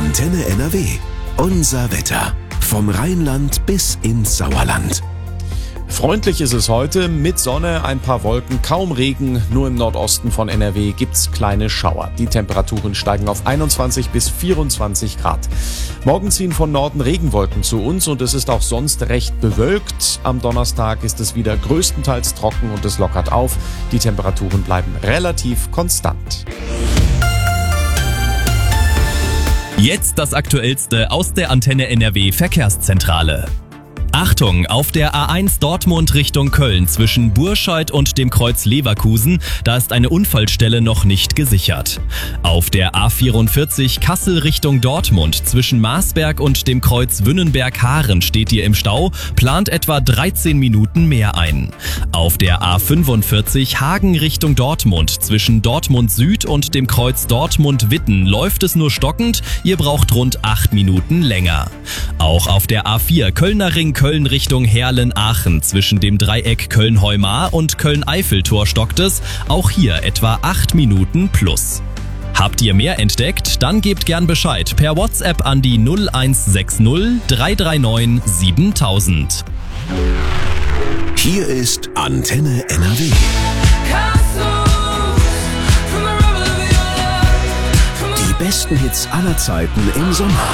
Antenne NRW. Unser Wetter. Vom Rheinland bis ins Sauerland. Freundlich ist es heute, mit Sonne, ein paar Wolken, kaum Regen, nur im Nordosten von NRW gibt's kleine Schauer. Die Temperaturen steigen auf 21 bis 24 Grad. Morgen ziehen von Norden Regenwolken zu uns und es ist auch sonst recht bewölkt. Am Donnerstag ist es wieder größtenteils trocken und es lockert auf. Die Temperaturen bleiben relativ konstant. Jetzt das Aktuellste aus der Antenne NRW Verkehrszentrale. Achtung, auf der A1 Dortmund Richtung Köln zwischen Burscheid und dem Kreuz Leverkusen, da ist eine Unfallstelle noch nicht gesichert. Auf der A44 Kassel Richtung Dortmund zwischen Marsberg und dem Kreuz Wünnenberg-Haaren steht ihr im Stau, plant etwa 13 Minuten mehr ein. Auf der A45 Hagen Richtung Dortmund zwischen Dortmund Süd und dem Kreuz Dortmund-Witten läuft es nur stockend, ihr braucht rund 8 Minuten länger. Auch auf der A4 Kölner Ring Köln Richtung Herlen-Aachen zwischen dem Dreieck Köln-Heumar und Köln-Eiffeltor stockt es, auch hier etwa 8 Minuten plus. Habt ihr mehr entdeckt? Dann gebt gern Bescheid per WhatsApp an die 0160 339 7000. Hier ist Antenne NRW. Die besten Hits aller Zeiten im Sommer.